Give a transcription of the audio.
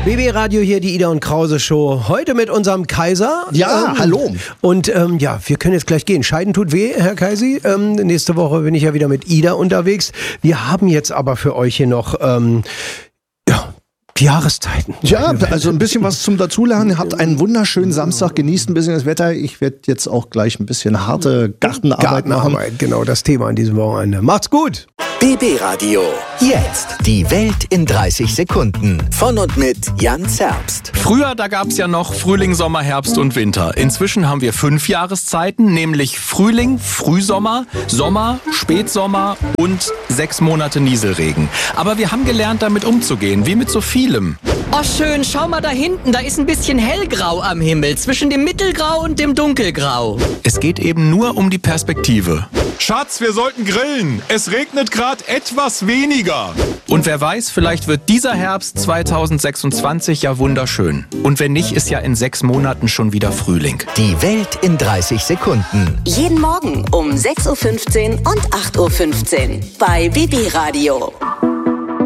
BB Radio hier, die Ida und Krause Show. Heute mit unserem Kaiser. Ja, hallo. Und wir können jetzt gleich gehen. Scheiden tut weh, Herr Kaisi. Nächste Woche bin ich ja wieder mit Ida unterwegs. Wir haben jetzt aber für euch hier noch die Jahreszeiten. Ja, also ein bisschen was zum Dazulernen. Habt einen wunderschönen Samstag, genießt ein bisschen das Wetter. Ich werde jetzt auch gleich ein bisschen harte Gartenarbeit machen. Genau, das Thema an diesem Wochenende. Macht's gut! BB Radio. Jetzt die Welt in 30 Sekunden. Von und mit Jan Zerbst. Früher, da gab's ja noch Frühling, Sommer, Herbst und Winter. Inzwischen haben wir 5 Jahreszeiten, nämlich Frühling, Frühsommer, Sommer, Spätsommer und 6 Monate Nieselregen. Aber wir haben gelernt, damit umzugehen, wie mit so vielem. Oh schön, schau mal da hinten, da ist ein bisschen hellgrau am Himmel, zwischen dem Mittelgrau und dem Dunkelgrau. Es geht eben nur um die Perspektive. Schatz, wir sollten grillen. Es regnet gerade etwas weniger. Und wer weiß, vielleicht wird dieser Herbst 2026 ja wunderschön. Und wenn nicht, ist ja in 6 Monaten schon wieder Frühling. Die Welt in 30 Sekunden. Jeden Morgen um 6.15 Uhr und 8.15 Uhr bei BB Radio.